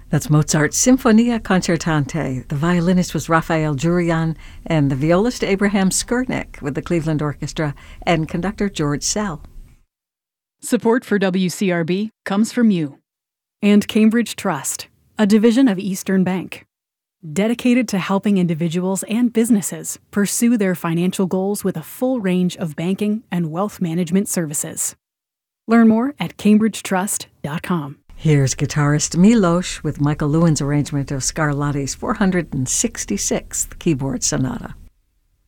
That's Mozart's Sinfonia Concertante. The violinist was Raphael Jurian, and the violist Abraham Skurnik with the Cleveland Orchestra, and conductor George Sell. Support for WCRB comes from you. And Cambridge Trust, a division of Eastern Bank, dedicated to helping individuals and businesses pursue their financial goals with a full range of banking and wealth management services. Learn more at cambridgetrust.com. Here's guitarist Milos with Michael Lewin's arrangement of Scarlatti's 466th Keyboard Sonata.